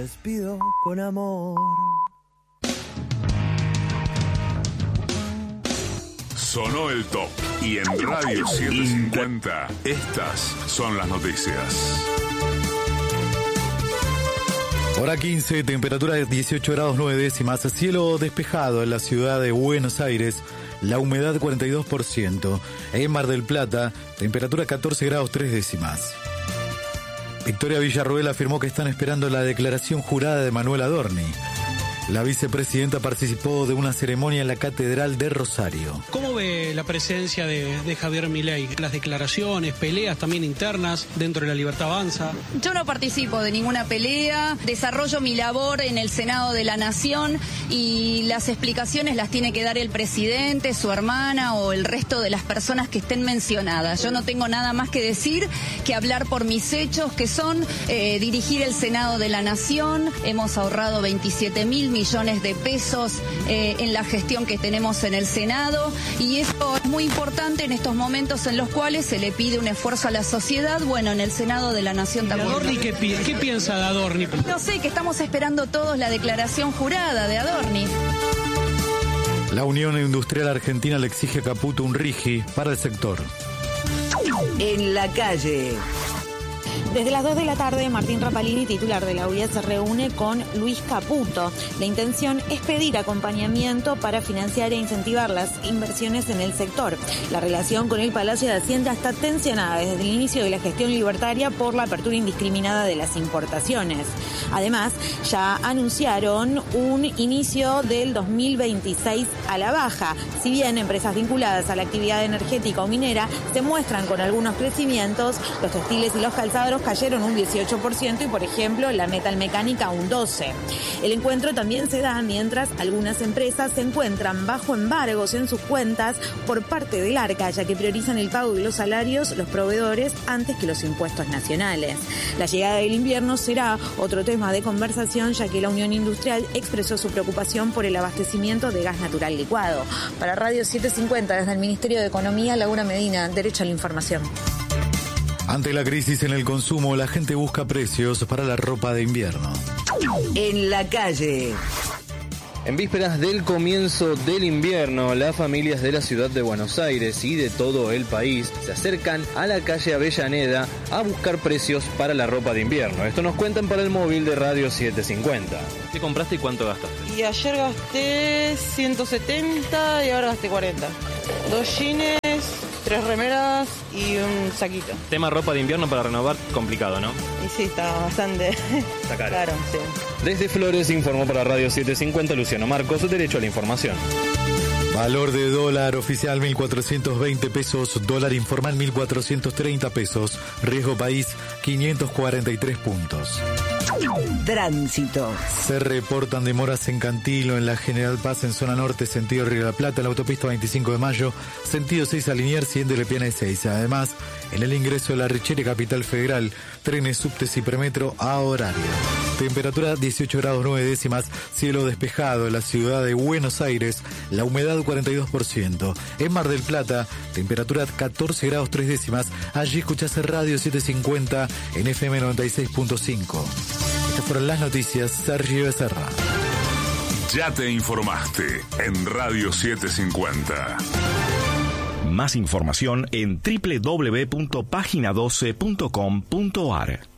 despido con amor. Sonó el top y en Radio 750 estas son las noticias. Hora 15, temperatura de 18 grados 9 décimas, cielo despejado en la ciudad de Buenos Aires, la humedad 42%. En Mar del Plata, temperatura 14 grados 3 décimas. Victoria Villarroel afirmó que están esperando la declaración jurada de Manuel Adorni. La vicepresidenta participó de una ceremonia en la Catedral de Rosario. ¿Cómo ve la presencia de Javier Milei? Las declaraciones, peleas también internas dentro de la Libertad Avanza. Yo no participo de ninguna pelea, desarrollo mi labor en el Senado de la Nación y las explicaciones las tiene que dar el presidente, su hermana o el resto de las personas que estén mencionadas. Yo no tengo nada más que decir que hablar por mis hechos, que son dirigir el Senado de la Nación. Hemos ahorrado 27.000 millones de pesos en la gestión que tenemos en el Senado y eso es muy importante en estos momentos en los cuales se le pide un esfuerzo a la sociedad. Bueno, en el Senado de la Nación también. ¿Adorni qué piensa de Adorni? No sé, que estamos esperando todos la declaración jurada de Adorni. La Unión Industrial Argentina le exige a Caputo un RIGI para el sector. En la calle. Desde las 2 de la tarde, Martín Rapalini, titular de la UIA, se reúne con Luis Caputo. La intención es pedir acompañamiento para financiar e incentivar las inversiones en el sector. La relación con el Palacio de Hacienda está tensionada desde el inicio de la gestión libertaria por la apertura indiscriminada de las importaciones. Además, ya anunciaron un inicio del 2026 a la baja. Si bien empresas vinculadas a la actividad energética o minera se muestran con algunos crecimientos, los textiles y los calzados cayeron un 18% y, por ejemplo, la metalmecánica un 12%. El encuentro también se da mientras algunas empresas se encuentran bajo embargos en sus cuentas por parte del ARCA, ya que priorizan el pago de los salarios, los proveedores, antes que los impuestos nacionales. La llegada del invierno será otro tema de conversación, ya que la Unión Industrial expresó su preocupación por el abastecimiento de gas natural licuado. Para Radio 750, desde el Ministerio de Economía, Laura Medina, Derecho a la Información. Ante la crisis en el consumo, la gente busca precios para la ropa de invierno. En la calle. En vísperas del comienzo del invierno, las familias de la ciudad de Buenos Aires y de todo el país se acercan a la calle Avellaneda a buscar precios para la ropa de invierno. Esto nos cuentan para el móvil de Radio 750. ¿Qué compraste y cuánto gastaste? Y ayer gasté 170 y ahora gasté 40. 2 jeans, 3 remeras y un saquito. Tema ropa de invierno para renovar, complicado, ¿no? Y sí, está bastante Está caro. caro, sí. Desde Flores informó para Radio 750 Luciano Marcos, Derecho a la Información. Valor de dólar oficial 1.420 pesos, dólar informal 1.430 pesos, riesgo país 543 puntos. Tránsito. Se reportan demoras en Cantilo, en la General Paz, en zona norte, sentido Río de la Plata, en la autopista 25 de Mayo, sentido 6 a Liniers, siguiendo Lepiana y 6. Además, en el ingreso de la Richere, Capital Federal, trenes, subtes y premetro a horario. Temperatura 18 grados 9 décimas, cielo despejado en la ciudad de Buenos Aires, la humedad 42%. En Mar del Plata, temperatura 14 grados 3 décimas, allí escuchás Radio 750 en FM 96.5. Estas fueron las noticias, Sergio Becerra. Ya te informaste en Radio 750. Más información en www.pagina12.com.ar.